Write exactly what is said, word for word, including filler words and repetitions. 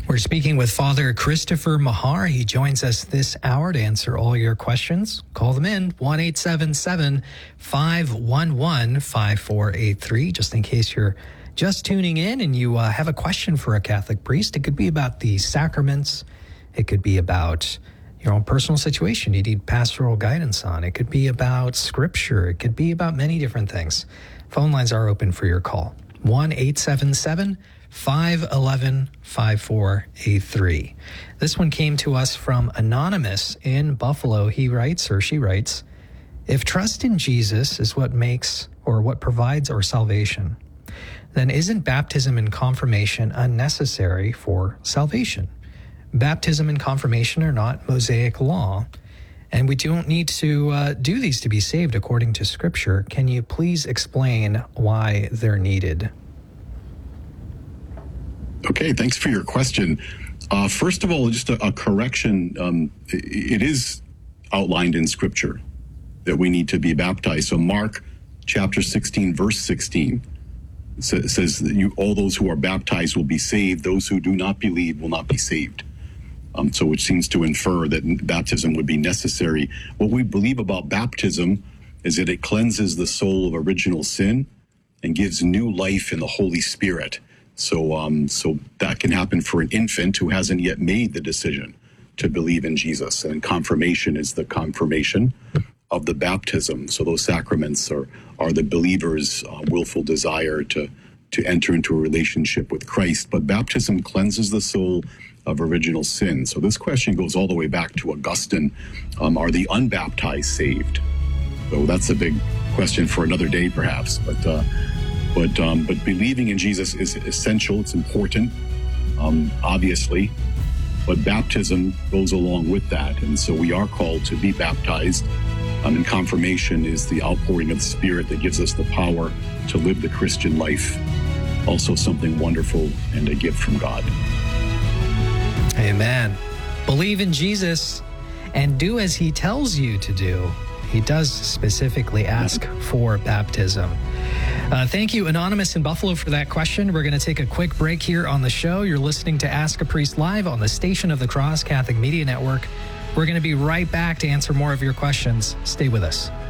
We're speaking with Father Christopher Mahar. He joins us this hour to answer all your questions. Call them in, one eight seven seven, five one one, five four eight three, just in case you're just tuning in and you uh, have a question for a Catholic priest. It could be about the sacraments. It could be about your own personal situation you need pastoral guidance on. It could be about scripture. It could be about many different things. Phone lines are open for your call. one eight seven seven, five one one, five four eight three. This one came to us from Anonymous in Buffalo. He writes, or she writes, if trust in Jesus is what makes or what provides our salvation, then isn't baptism and confirmation unnecessary for salvation? Baptism and confirmation are not Mosaic law, and we don't need to uh, do these to be saved according to Scripture. Can you please explain why they're needed? Okay, thanks for your question. Uh, first of all, just a, a correction. Um, it, it is outlined in Scripture that we need to be baptized. So Mark chapter sixteen, verse sixteen, says that you, all those who are baptized will be saved. Those who do not believe will not be saved. Um, so which seems to infer that baptism would be necessary. What we believe about baptism is that it cleanses the soul of original sin and gives new life in the Holy Spirit. So um, so that can happen for an infant who hasn't yet made the decision to believe in Jesus. And confirmation is the confirmation of the baptism. So those sacraments are, are the believer's uh, willful desire to, to enter into a relationship with Christ. But baptism cleanses the soul of original sin. So this question goes all the way back to Augustine. Um, are the unbaptized saved? So that's a big question for another day, perhaps. But uh, But um, but believing in Jesus is essential. It's important, um, obviously. But baptism goes along with that. And so we are called to be baptized. Um, and confirmation is the outpouring of the Spirit that gives us the power to live the Christian life. Also something wonderful and a gift from God. Amen. Believe in Jesus and do as he tells you to do. He does specifically ask for baptism. Uh, thank you, Anonymous in Buffalo, for that question. We're going to take a quick break here on the show. You're listening to Ask a Priest Live on the Station of the Cross Catholic Media Network. We're going to be right back to answer more of your questions. Stay with us.